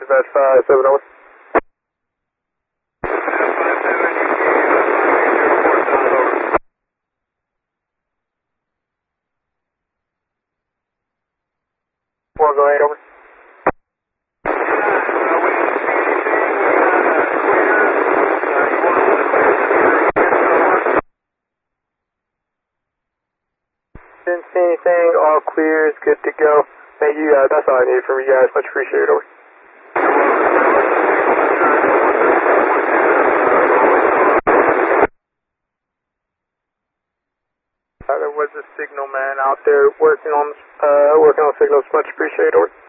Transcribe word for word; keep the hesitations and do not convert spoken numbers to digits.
Dispatch five seven, over. Four, go ahead, over. Didn't see anything, all clear, is good to go. Thank you guys, that's all I needed from you guys, much appreciated, over. Uh, there was a signal man out there working on, uh, working on signals, much appreciated, over.